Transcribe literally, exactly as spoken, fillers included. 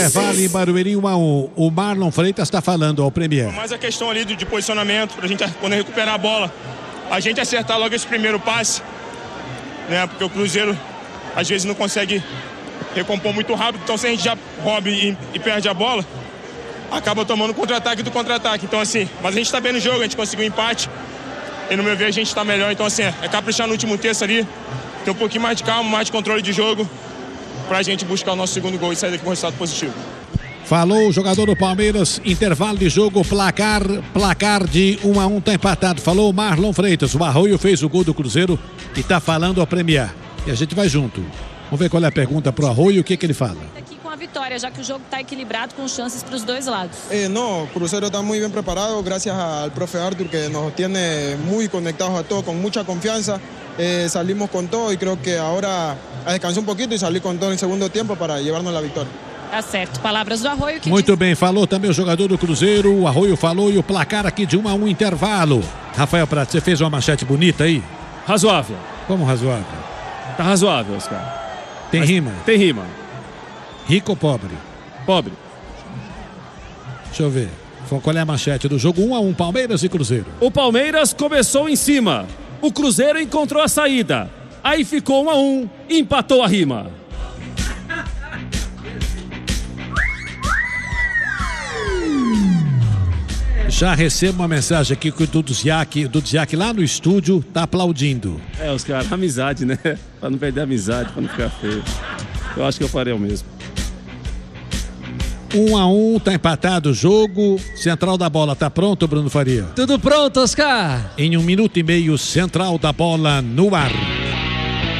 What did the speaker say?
É, vale Barueri um a um. O Marlon Freitas está falando ao Premier. Mas a questão ali de, de posicionamento, pra gente quando recuperar a bola, a gente acertar logo esse primeiro passe, né? Porque o Cruzeiro às vezes não consegue recompor muito rápido, então se a gente já rouba e, e perde a bola, acaba tomando contra-ataque do contra-ataque. Então assim, mas a gente está bem no jogo, a gente conseguiu um empate e no meu ver a gente está melhor, então assim, é caprichar no último terço ali, ter um pouquinho mais de calma, mais de controle de jogo, pra gente buscar o nosso segundo gol e sair daqui com um resultado positivo. Falou o jogador do Palmeiras, intervalo de jogo, placar, placar de um a um, tá empatado. Falou o Marlon Freitas, o Arroio fez o gol do Cruzeiro e tá falando ao Premier. E a gente vai junto. Vamos ver qual é a pergunta pro Arroio, o que que ele fala. Aqui com a vitória, já que o jogo está equilibrado com chances para os dois lados. Eh, no, Cruzeiro está muy bien preparado, gracias al profe Arthur que nos tiene muy conectados a todos, con mucha confianza. Eh, salimos con todo y creo que ahora a descansar un poquito y salir con todo en el segundo tiempo para llevarnos la victoria. Tá certo. Palavras do Arroio. Que Muito diz... bem, falou também o jogador do Cruzeiro, o Arroio falou e o placar aqui de um a um, intervalo. Rafael Prato, você fez uma manchete bonita aí? Razoável. Como razoável? Tá razoável, Oscar. Tem Mas rima? Tem rima. Rico ou pobre? Pobre. Deixa eu ver. Qual é a manchete do jogo? um a um, Palmeiras e Cruzeiro. O Palmeiras começou em cima. O Cruzeiro encontrou a saída. Aí ficou um a um, empatou a rima. Já recebo uma mensagem aqui que o Dudziak, o Dudziak lá no estúdio tá aplaudindo. É, os caras, amizade, né? Pra não perder a amizade, pra não ficar feio. Eu acho que eu farei o mesmo. um a um, tá empatado o jogo. Central da bola, tá pronto, Bruno Faria? Tudo pronto, Oscar? Em um minuto e meio, Central da bola no ar.